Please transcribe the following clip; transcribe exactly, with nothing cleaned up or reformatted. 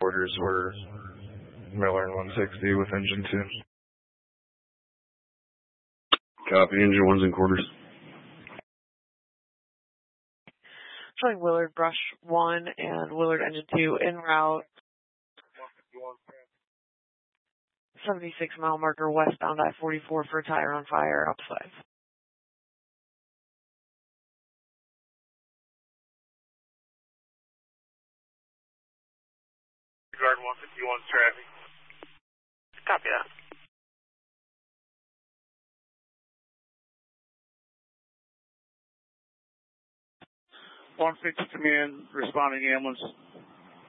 Orders were Miller and one sixty with engine two. Copy, engine one's in quarters. Showing Willard brush one and Willard engine two en route. seventy-six mile marker westbound I forty-four for a tire on fire, up five. Regard one fifty-one traffic. Copy that. one fifty command, responding ambulance.